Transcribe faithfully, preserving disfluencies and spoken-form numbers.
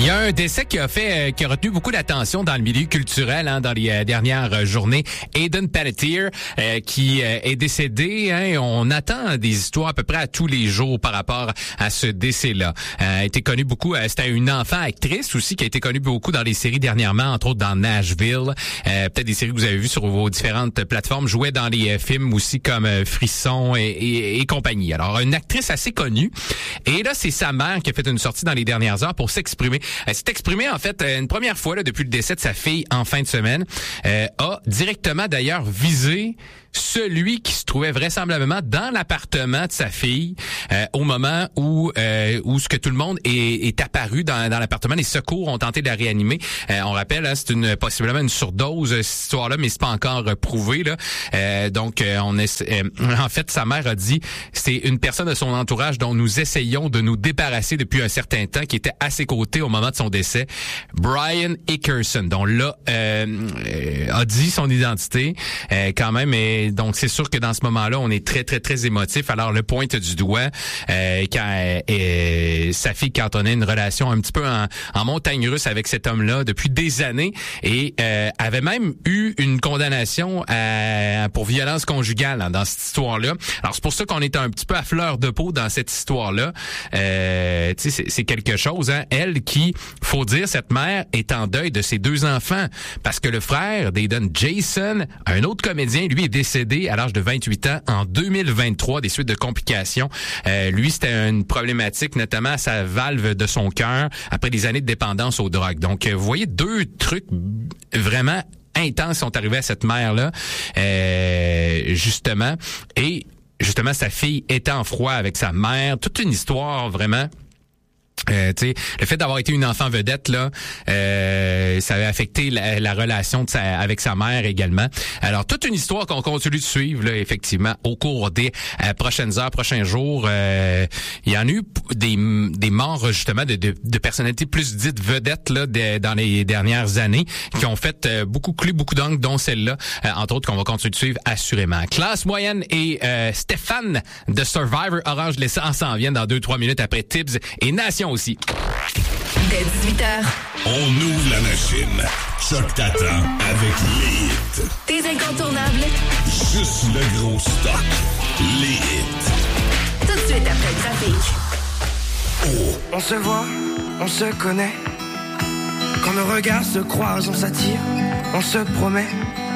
Il y a un décès qui a fait, euh, qui a retenu beaucoup d'attention dans le milieu culturel hein, dans les euh, dernières journées. Aidan Panettiere euh, qui euh, est décédé. Hein, on attend des histoires à peu près à tous les jours par rapport à ce décès-là. Euh, a été connu beaucoup. Euh, c'était une enfant actrice aussi qui a été connue beaucoup dans les séries dernièrement, entre autres dans Nashville. Euh, peut-être des séries que vous avez vues sur vos différentes plateformes. Jouait dans les euh, films aussi comme euh, Frisson et, et, et compagnie. Alors une actrice assez connue. Et là, c'est sa mère qui a fait une sortie dans les dernières heures pour s'exprimer. Elle s'est exprimée, en fait, une première fois là, depuis le décès de sa fille en fin de semaine. Euh, a directement, d'ailleurs, visé celui qui se trouvait vraisemblablement dans l'appartement de sa fille euh, au moment où euh, où ce que tout le monde est, est apparu dans, dans l'appartement. Les secours ont tenté de la réanimer. Euh, on rappelle, hein, c'est une possiblement une surdose cette histoire-là, mais c'est pas encore prouvé là. Euh, donc euh, on est euh, en fait sa mère a dit c'est une personne de son entourage dont nous essayons de nous débarrasser depuis un certain temps, qui était à ses côtés au moment de son décès. Brian Ickerson, dont là euh, euh, a dit son identité euh, quand même. Et donc, c'est sûr que dans ce moment-là, on est très, très, très émotif. Alors, le pointe du doigt, euh, quand euh, sa fille cantonnait une relation un petit peu en, en montagne russe avec cet homme-là depuis des années et euh, avait même eu une condamnation à, pour violence conjugale hein, dans cette histoire-là. Alors, c'est pour ça qu'on est un petit peu à fleur de peau dans cette histoire-là. Euh, tu sais, c'est, c'est quelque chose. Hein. Elle qui, faut dire, cette mère est en deuil de ses deux enfants parce que le frère d'Aidan, Jason, un autre comédien, lui est décédé à l'âge de vingt-huit ans en deux mille vingt-trois des suites de complications. Euh, lui, c'était une problématique notamment à sa valve de son cœur après des années de dépendance aux drogues. Donc, vous voyez deux trucs vraiment intenses sont arrivés à cette mère-là, euh, justement. Et justement, sa fille était en froid avec sa mère. Toute une histoire vraiment... Euh, tu sais, le fait d'avoir été une enfant vedette là, euh, ça avait affecté la, la relation de sa, avec sa mère également. Alors toute une histoire qu'on continue de suivre là, effectivement, au cours des euh, prochaines heures, prochains jours. Euh, il y en a eu des, des morts justement de, de, de personnalités plus dites vedettes là de, dans les dernières années, qui ont fait euh, beaucoup clés, beaucoup d'angles, dont celle-là, euh, entre autres qu'on va continuer de suivre assurément. Classe moyenne et euh, Stéphane de Survivor Orange L'Essence s'en viennent dans deux trois minutes après Tibbs et Nation aussi. Dès dix-huit heures. On ouvre la machine. Choc t'attend avec les hits. Tes incontournables. Juste le gros stock. Les hits. Tout de suite après le trafic. Oh. On se voit, on se connaît. Quand nos regards se croisent, on s'attire. On se promet